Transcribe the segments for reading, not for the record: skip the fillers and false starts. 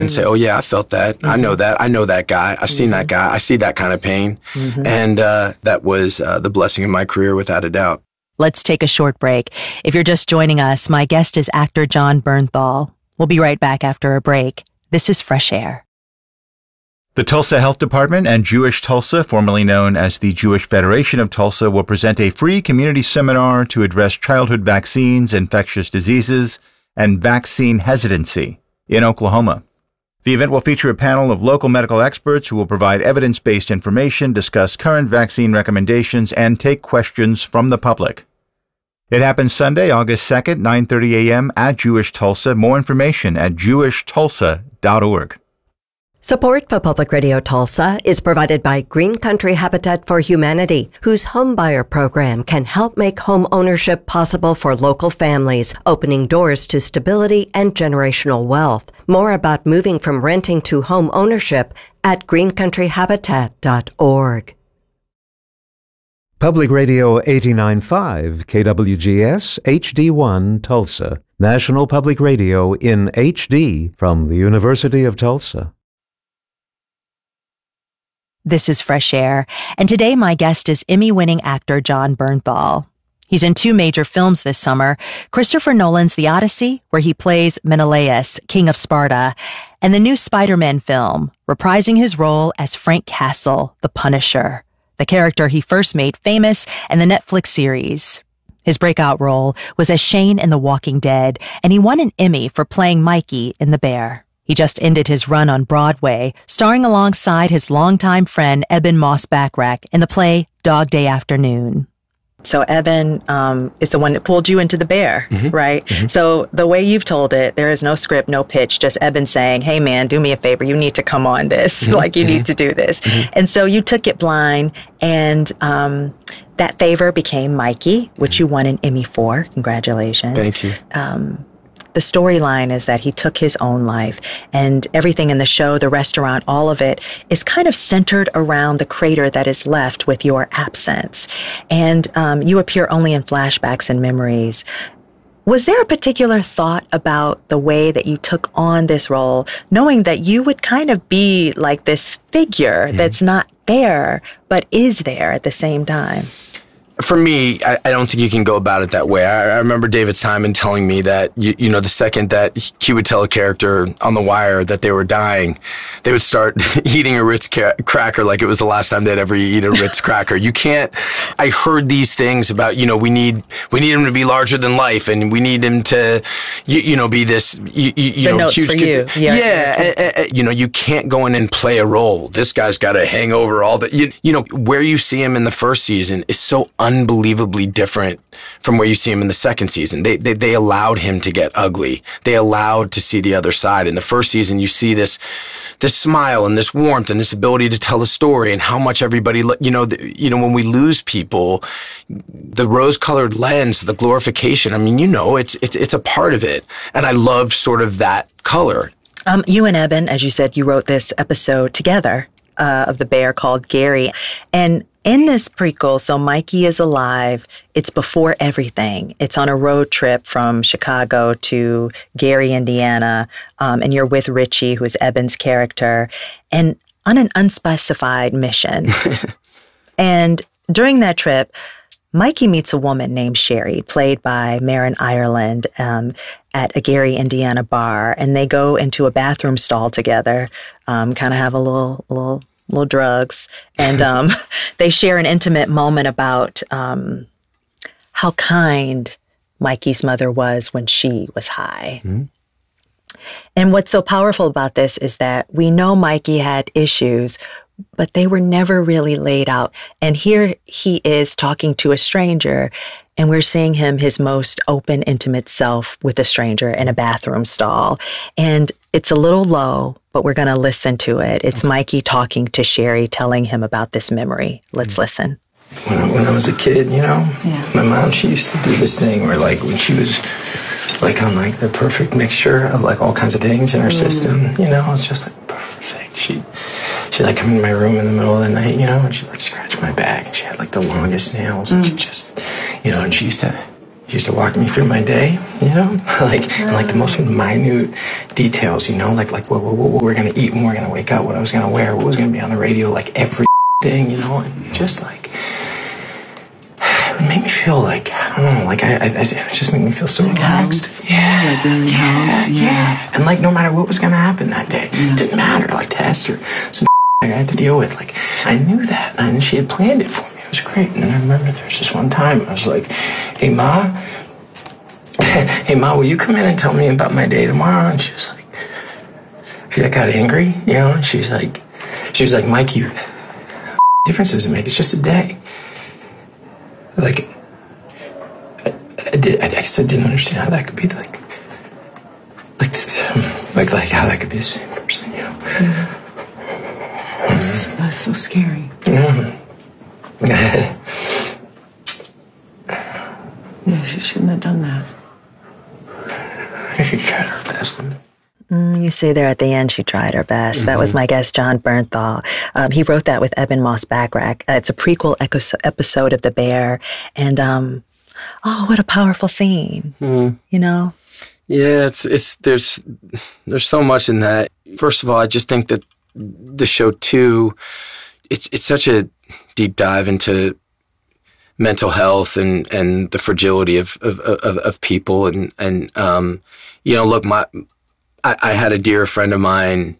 and say, oh yeah, I felt that. I know that. I know that guy. I've seen that guy. I see that kind of pain. And that was the blessing of my career, without a doubt. Let's take a short break. If you're just joining us, my guest is actor Jon Bernthal. We'll be right back after a break. This is Fresh Air. The Tulsa Health Department and Jewish Tulsa, formerly known as the Jewish Federation of Tulsa, will present a free community seminar to address childhood vaccines, infectious diseases, and vaccine hesitancy in Oklahoma. The event will feature a panel of local medical experts who will provide evidence-based information, discuss current vaccine recommendations, and take questions from the public. It happens Sunday, August 2nd, 9:30 a.m. at Jewish Tulsa. More information at jewishtulsa.org. Support for Public Radio Tulsa is provided by Green Country Habitat for Humanity, whose homebuyer program can help make home ownership possible for local families, opening doors to stability and generational wealth. More about moving from renting to home ownership at greencountryhabitat.org. Public Radio 89.5 KWGS HD1 Tulsa, National Public Radio in HD from the University of Tulsa. This is Fresh Air, and today my guest is Emmy-winning actor Jon Bernthal. He's in 2 major films this summer, Christopher Nolan's The Odyssey, where he plays Menelaus, King of Sparta, and the new Spider-Man film, reprising his role as Frank Castle, the Punisher, the character he first made famous in the Netflix series. His breakout role was as Shane in The Walking Dead, and he won an Emmy for playing Mikey in The Bear. He just ended his run on Broadway, starring alongside his longtime friend Eben Moss-Backrack in the play Dog Day Afternoon. So Eben is the one that pulled you into The Bear, right? So the way you've told it, there is no script, no pitch, just Eben saying, hey man, do me a favor, you need to come on this, like you need to do this. And so you took it blind, and that favor became Mikey, which you won an Emmy for. Congratulations. Thank you. The storyline is that he took his own life, and everything in the show, the restaurant, all of it is kind of centered around the crater that is left with your absence. And you appear only in flashbacks and memories. Was there a particular thought about the way that you took on this role, knowing that you would kind of be like this figure that's not there, but is there at the same time? For me, I don't think you can go about it that way. I remember David Simon telling me that, you know, the second that he would tell a character on The Wire that they were dying, they would start eating a Ritz cracker like it was the last time they'd ever eat a Ritz cracker. You can't, I heard these things about, you know, we need him to be larger than life, and we need him to, you know, be this, you know, notes huge. For you. Yeah. You know, you can't go in and play a role. This guy's got to hang over all the, you know, where you see him in the first season is so unbelievably different from where you see him in the second season. They allowed him to get ugly. They allowed to see the other side. In the first season, you see this smile and this warmth and this ability to tell a story, and how much everybody, you know, when we lose people, the rose-colored lens, the glorification. I mean, you know, it's a part of it, and I love sort of that color. You and Eben, as you said, you wrote this episode together of The Bear called Gary, and in this prequel, so Mikey is alive. It's before everything. It's on a road trip from Chicago to Gary, Indiana, and you're with Richie, who is Eben's character, and on an unspecified mission. And during that trip, Mikey meets a woman named Sherry, played by Marin Ireland, at a Gary, Indiana bar, and they go into a bathroom stall together, kind of have a little drugs, and they share an intimate moment about how kind Mikey's mother was when she was high. Mm-hmm. And what's so powerful about this is that we know Mikey had issues, but they were never really laid out. And here he is talking to a stranger, and we're seeing him his most open, intimate self with a stranger in a bathroom stall. And it's a little low, but we're going to listen to it. It's Mikey talking to Sherry, telling him about this memory. Let's listen. When I was a kid, you know, my mom, she used to do this thing where, like, when she was, like, on, like, the perfect mixture of, like, all kinds of things in her system, you know, it's just, like, perfect. She'd, like, come in my room in the middle of the night, you know, and she'd, like, scratch my back, and she had, like, the longest nails, and she just, you know, and she used to He used to walk me through my day, like the most minute details, like what we're gonna eat when we're gonna wake up, what I was gonna wear, what was gonna be on the radio, like every thing, and just like it would make me feel like I don't know, like it just made me feel so relaxed. Yeah. And like no matter what was gonna happen that day, it didn't matter, like tests or some I had to deal with, like I knew that, and she had planned it for me. It was great. And I remember there was just one time I was like, hey Ma, will you come in and tell me about my day tomorrow? And she was like, got angry, and she was like, Mike, difference does it make? It's just a day. Like, I guess I didn't understand how that could be like how that could be the same person, That's so scary. Yeah, she shouldn't have done that. She tried her best. You see there at the end, she tried her best. Mm-hmm. That was my guest, Jon Bernthal. He wrote that with Ebon Moss-Bachrach. It's a prequel episode of The Bear. And, what a powerful scene, Yeah, there's so much in that. First of all, I just think that the show too, it's such a deep dive into mental health and the fragility of people and look, I had a dear friend of mine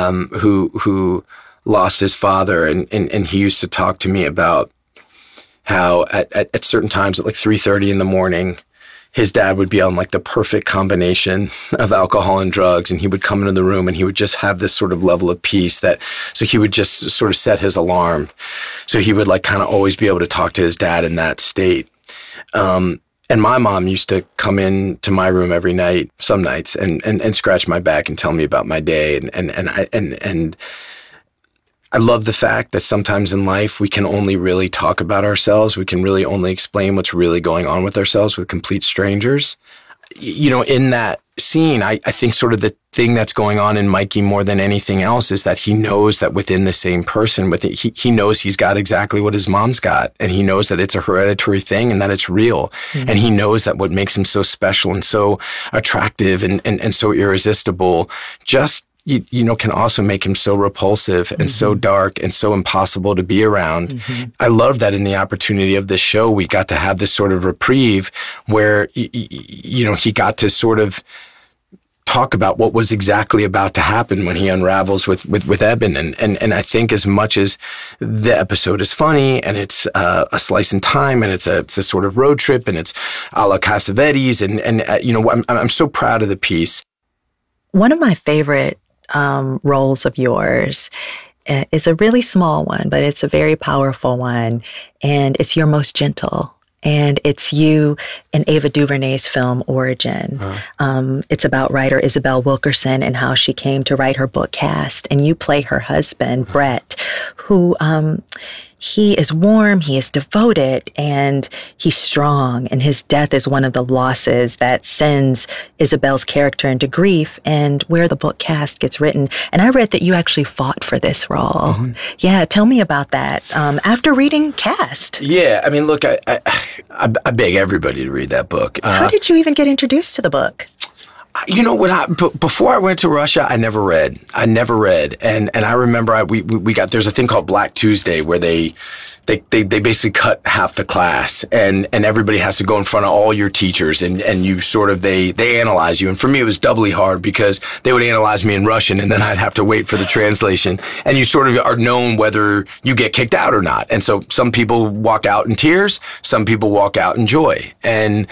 who lost his father and he used to talk to me about how at certain times at like 3:30 in the morning his dad would be on like the perfect combination of alcohol and drugs, and he would come into the room and he would just have this sort of level of peace so he would just sort of set his alarm. So he would like kind of always be able to talk to his dad in that state. And my mom used to come in to my room every night, some nights, and scratch my back and tell me about my day. And I love the fact that sometimes in life we can only really talk about ourselves. We can really only explain what's really going on with ourselves with complete strangers. In that scene, I think sort of the thing that's going on in Mikey more than anything else is that he knows that within the same person, he knows he's got exactly what his mom's got, and he knows that it's a hereditary thing and that it's real. Mm-hmm. And he knows that what makes him so special and so attractive and so irresistible just can also make him so repulsive and so dark and so impossible to be around. Mm-hmm. I love that in the opportunity of this show, we got to have this sort of reprieve where, he got to sort of talk about what was exactly about to happen when he unravels with Ebon. And I think as much as the episode is funny and it's a slice in time and it's a sort of road trip and it's a la Cassavetes I'm so proud of the piece. One of my favorite roles of yours is a really small one, but it's a very powerful one, and it's your most gentle. And it's you in Ava DuVernay's film Origin. It's about writer Isabel Wilkerson and how she came to write her book Caste, and you play her husband Brett, who he is warm, he is devoted, and he's strong. And his death is one of the losses that sends Isabel's character into grief, and where the book Caste gets written. And I read that you actually fought for this role. Mm-hmm. Yeah, tell me about that. After reading Caste. Yeah, I mean, look, I beg everybody to read that book. How did you even get introduced to the book? Before I went to Russia, I never read. And I remember we got, there's a thing called Black Tuesday where they basically cut half the class and everybody has to go in front of all your teachers and you sort of, they analyze you. And for me, it was doubly hard because they would analyze me in Russian and then I'd have to wait for the translation. And you sort of are known whether you get kicked out or not. And so some people walk out in tears, some people walk out in joy. And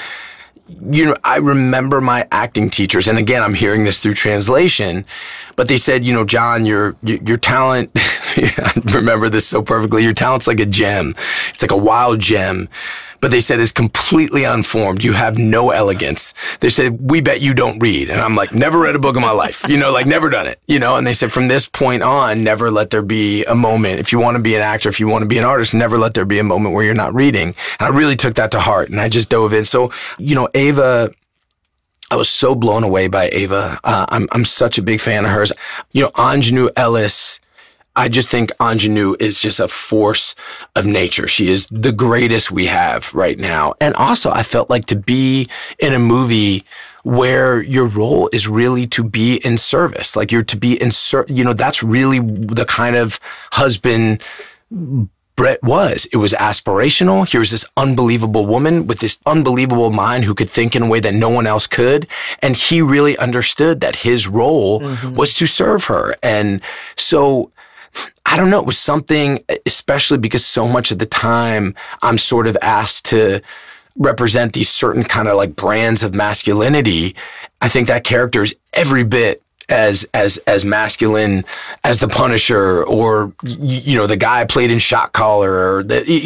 I remember my acting teachers, and again, I'm hearing this through translation, but they said, John, your talent, I remember this so perfectly, your talent's like a gem. It's like a wild gem. But they said it's completely unformed. You have no elegance. They said, we bet you don't read. And I'm like, never read a book in my life, never done it, and they said, from this point on, never let there be a moment. If you want to be an actor, if you want to be an artist, never let there be a moment where you're not reading. And I really took that to heart and I just dove in. So, Ava, I was so blown away by Ava. I'm such a big fan of hers. Anjanou Ellis, I just think Ingenue is just a force of nature. She is the greatest we have right now. And also, I felt like to be in a movie where your role is really to be in service, like you're to be in, that's really the kind of husband Brett was. It was aspirational. Here's this unbelievable woman with this unbelievable mind who could think in a way that no one else could. And he really understood that his role was to serve her. And so, I don't know, it was something, especially because so much of the time I'm sort of asked to represent these certain kind of like brands of masculinity. I think that character is every bit as masculine as the Punisher or, the guy played in Shot Caller or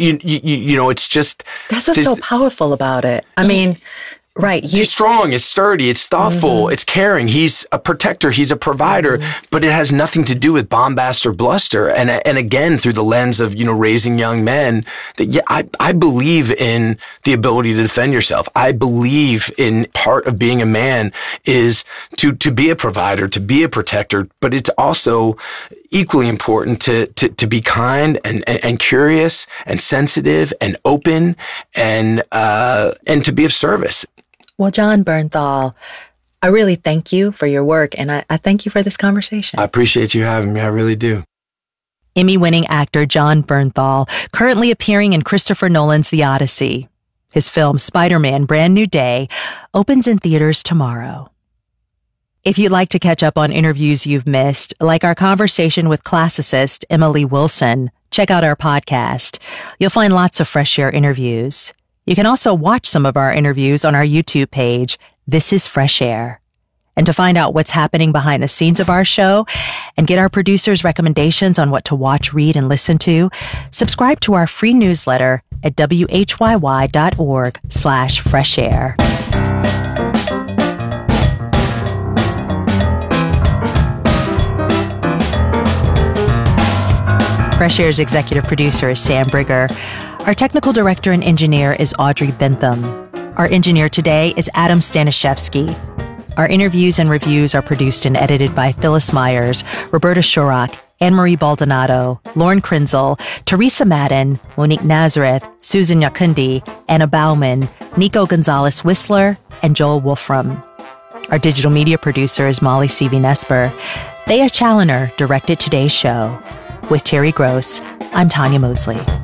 it's just. That's what's so powerful about it. I mean, right. He's strong, it's sturdy, it's thoughtful, it's caring. He's a protector, he's a provider, but it has nothing to do with bombast or bluster. And again, through the lens of, raising young men, that I believe in the ability to defend yourself. I believe in part of being a man is to be a provider, to be a protector, but it's also equally important to be kind and curious and sensitive and open and to be of service. Well, Jon Bernthal, I really thank you for your work, and I thank you for this conversation. I appreciate you having me. I really do. Emmy-winning actor Jon Bernthal, currently appearing in Christopher Nolan's The Odyssey. His film Spider-Man: Brand New Day opens in theaters tomorrow. If you'd like to catch up on interviews you've missed, like our conversation with classicist Emily Wilson, check out our podcast. You'll find lots of Fresh Air interviews. You can also watch some of our interviews on our YouTube page, This is Fresh Air. And to find out what's happening behind the scenes of our show and get our producers' recommendations on what to watch, read, and listen to, subscribe to our free newsletter at whyy.org/freshair. Fresh Air's executive producer is Sam Brigger. Our technical director and engineer is Audrey Bentham. Our engineer today is Adam Staniszewski. Our interviews and reviews are produced and edited by Phyllis Myers, Roberta Shurock, Anne-Marie Baldonado, Lauren Krenzel, Teresa Madden, Monique Nazareth, Susan Yakundi, Anna Bauman, Nico Gonzalez-Whistler, and Joel Wolfram. Our digital media producer is Molly Seavey-Nesper. Thea Challoner directed today's show. With Terry Gross, I'm Tanya Mosley.